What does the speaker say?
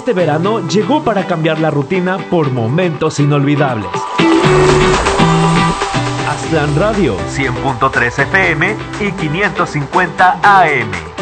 este verano llegó para cambiar la rutina por momentos inolvidables. Aztlán Radio, 100.3 FM y 550 AM.